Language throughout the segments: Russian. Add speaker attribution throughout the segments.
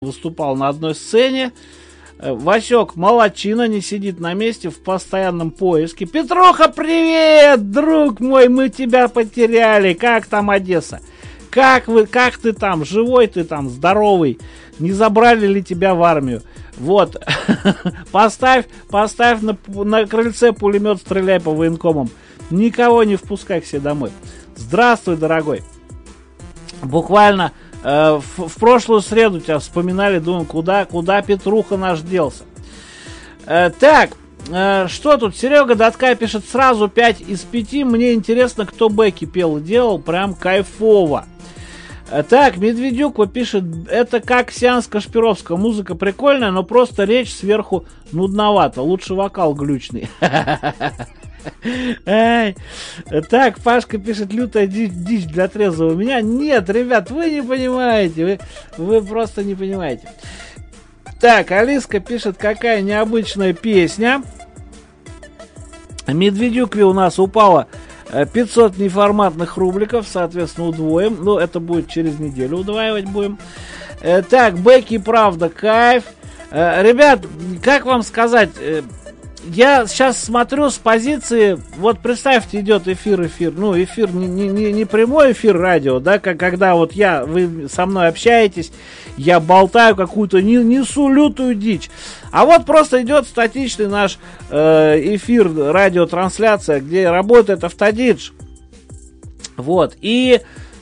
Speaker 1: выступал на одной сцене. Васек молодчина, не сидит на месте, в постоянном поиске. Петруха, привет, друг мой, мы тебя потеряли. Как там Одесса? Как ты там? Живой ты там? Здоровый? Не забрали ли тебя в армию? Вот, поставь на крыльце пулемет, стреляй по военкомам. Никого не впускай к себе домой. Здравствуй, дорогой. Буквально в прошлую среду тебя вспоминали, думаю, куда Петруха наш делся. Так, что тут? Серега Датка пишет сразу 5 из 5. Мне интересно, кто бэки пел и делал. Прям кайфово. Так, Медведюкова пишет, это как сеанс Кашпировского. Музыка прикольная, но просто речь сверху нудновато. Лучше вокал глючный. Так, Пашка пишет, лютая дичь для трезвого меня. Нет, ребят, вы не понимаете. Вы просто не понимаете. Так, Алиска пишет, какая необычная песня. Медведюкве у нас упало 500 неформатных рубликов, соответственно, удвоим. Ну, это будет через неделю, удваивать будем. Так, Бэки, правда, кайф. Ребят, как вам сказать... Я сейчас смотрю с позиции, вот представьте, идет эфир, ну эфир, не прямой эфир радио, да, когда вот вы со мной общаетесь, я болтаю какую-то, несу лютую дичь, а вот просто идет статичный наш эфир, радиотрансляция, где работает автодидж, вот, и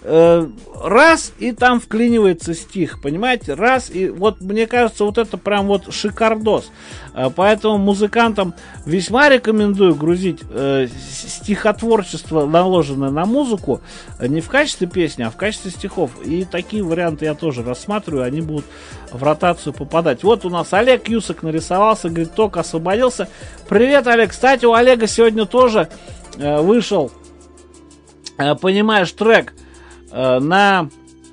Speaker 1: раз, и там вклинивается стих, понимаете, раз, и вот мне кажется, вот это прям вот шикардос, поэтому музыкантам весьма рекомендую грузить стихотворчество, наложенное на музыку, не в качестве песни, а в качестве стихов, и такие варианты я тоже рассматриваю, они будут в ротацию попадать. Вот у нас Олег Юсак нарисовался, говорит, только освободился. Привет, Олег, кстати, у Олега сегодня тоже вышел, понимаешь, трек на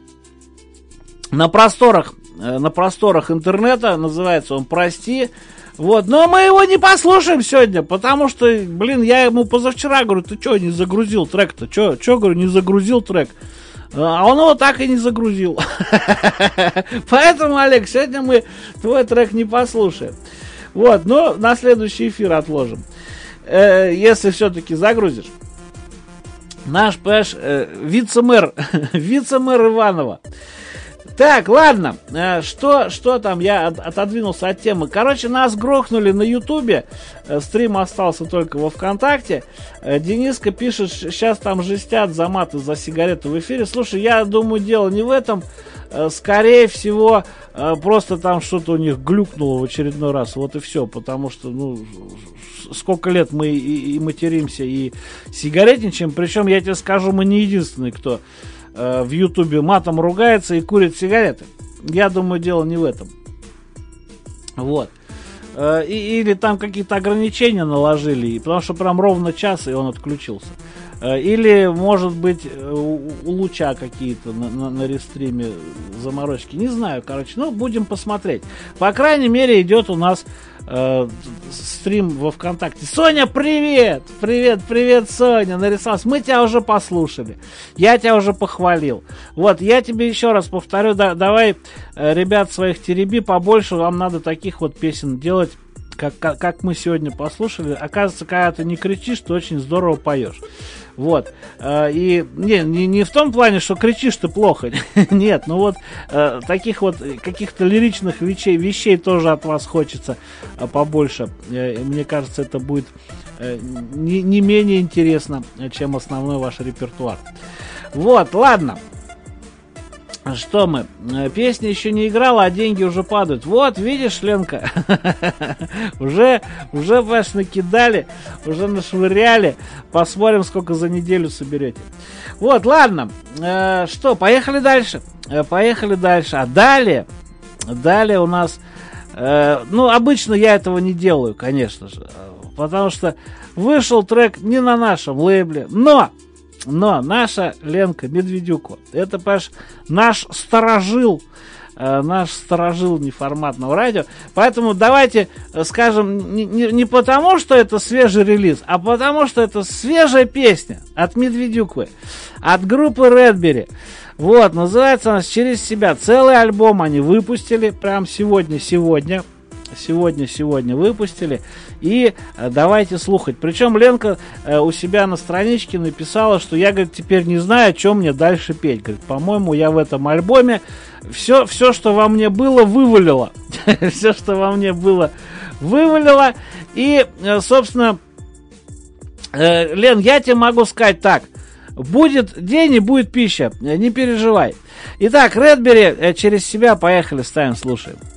Speaker 1: просторах интернета, называется он «Прости». Вот, но мы его не послушаем сегодня, потому что, блин, я ему позавчера говорю, ты что, не загрузил трек-то? Че, говорю, не загрузил трек? А он его так и не загрузил. Поэтому, Олег, сегодня мы твой трек не послушаем. Вот, но на следующий эфир отложим. Если все-таки загрузишь. Наш, понимаешь, вице-мэр Иванова. Так, ладно, что там, я отодвинулся от темы. Короче, нас грохнули на Ютубе, стрим остался только во ВКонтакте. Дениска пишет, сейчас там жестят за маты, за сигареты в эфире. Слушай, я думаю, дело не в этом. Скорее всего, просто там что-то у них глюкнуло в очередной раз. Вот и все, потому что, ну, сколько лет мы и материмся, и сигаретничаем. Причем, я тебе скажу, мы не единственные, кто в Ютубе матом ругается и курит сигареты. Я думаю, дело не в этом. Вот. Или там какие-то ограничения наложили, потому что прям ровно час, и он отключился. Или, может быть, у Луча какие-то на рестриме заморочки. Не знаю, короче. Ну, будем посмотреть. По крайней мере, идет у нас стрим во ВКонтакте. Соня, привет! Привет, Соня, нарисовалась. Мы тебя уже послушали. Я тебя уже похвалил. Вот, я тебе еще раз повторю. Давай, ребят, своих тереби побольше. Вам надо таких вот песен делать, как мы сегодня послушали. Оказывается, когда ты не кричишь, ты очень здорово поешь. Вот. И не в том плане, что кричишь ты плохо. Нет, ну вот таких вот каких-то лиричных вещей тоже от вас хочется побольше. Мне кажется, это будет не менее интересно, чем основной ваш репертуар. Вот, ладно. Что мы? Песня еще не играла, а деньги уже падают. Вот, видишь, Ленка, уже, понимаешь, накидали, уже нашвыряли. Посмотрим, сколько за неделю соберете. Вот, ладно. Что, поехали дальше? А далее у нас... Ну, обычно я этого не делаю, конечно же. Потому что вышел трек не на нашем лейбле, но наша Ленка Медведюкова, это, понимаешь, наш сторожил неформатного радио. Поэтому давайте скажем, не потому, что это свежий релиз, а потому, что это свежая песня от Медведюковой, от группы Редбери. Вот, называется она «Через себя». Целый альбом они выпустили, прям сегодня выпустили. И давайте слухать. Причем Ленка у себя на страничке написала, что я, говорит, теперь не знаю, о чем мне дальше петь. Говорит, по-моему, я в этом альбоме все, что во мне было, вывалила. Все, что во мне было, вывалила. И, собственно, Лен, я тебе могу сказать так. Будет день и будет пища. Не переживай. Итак, Редбери, «Через себя». Поехали, ставим, слушаем.